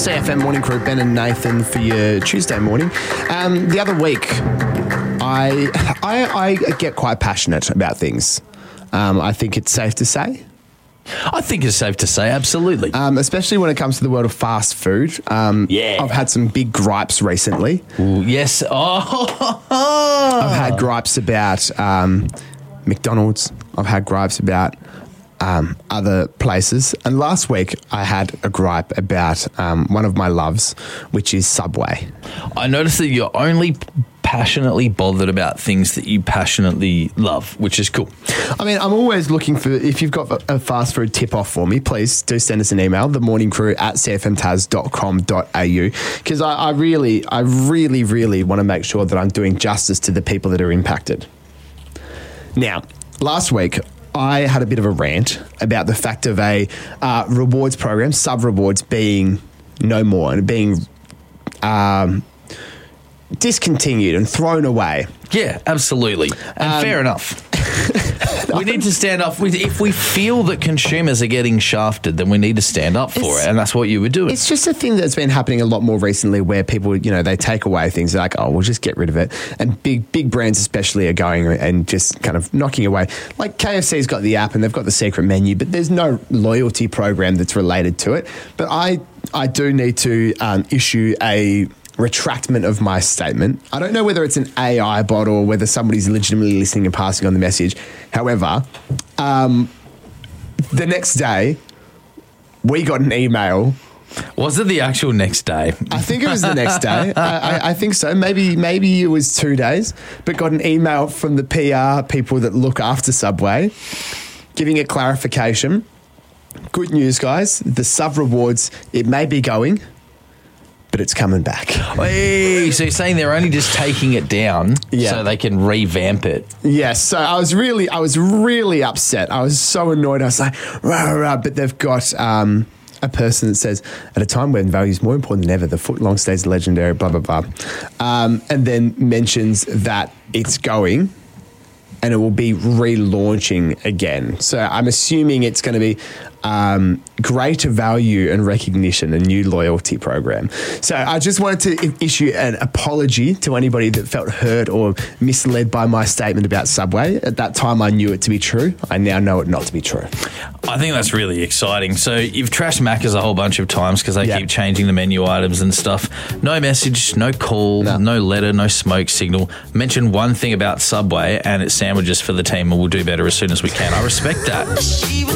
CFM Morning Crew, Ben and Nathan for your Tuesday morning. The other week, I get quite passionate about things. I think it's safe to say. I think it's safe to say, absolutely. Especially when it comes to the world of fast food. I've had some big gripes recently. Ooh, yes. Oh. I've had gripes about McDonald's. I've had gripes about other places. And last week I had a gripe about one of my loves, which is Subway. I noticed that you're only passionately bothered about things that you passionately love, which is cool. I mean, I'm always looking for, if you've got a fast food tip off for me, please do send us an email, themorningcrew@cfmtaz.com.au, because I really want to make sure that I'm doing justice to the people that are impacted. Now, last week, I had a bit of a rant about the fact of a rewards program, sub-rewards being no more and being discontinued and thrown away. Yeah, absolutely. And fair enough. We need to stand up. If we feel that consumers are getting shafted, then we need to stand up for it. And that's what you were doing. It's just a thing that's been happening a lot more recently where people, they take away things like, oh, we'll just get rid of it. And big brands especially are going and just kind of knocking away. Like KFC's got the app and they've got the secret menu, but there's no loyalty program that's related to it. But I do need to issue a retractment of my statement. I don't know whether it's an AI bot or whether somebody's legitimately listening and passing on the message. However, the next day, we got an email. Was it the actual next day? I think it was the next day. I think so. Maybe it was 2 days, but got an email from the PR people that look after Subway giving it clarification. Good news, guys. The sub rewards, it may be going, but it's coming back. Hey, so you're saying they're only just taking it down so they can revamp it? Yes. So I was really upset. I was so annoyed. I was like, rah. But they've got a person that says, at a time when value is more important than ever, the foot-long stays legendary, blah, blah, blah. And then mentions that it's going and it will be relaunching again. So I'm assuming it's going to be greater value and recognition, a new loyalty program. So I just wanted to issue an apology to anybody that felt hurt or misled by my statement about Subway. At that time, I knew it to be true. I now know it not to be true. I think that's really exciting. So you've trashed Macca's a whole bunch of times because they keep changing the menu items and stuff. No message, no call, no letter, no smoke signal. Mention one thing about Subway and it's sandwiches for the team and we'll do better as soon as we can. I respect that.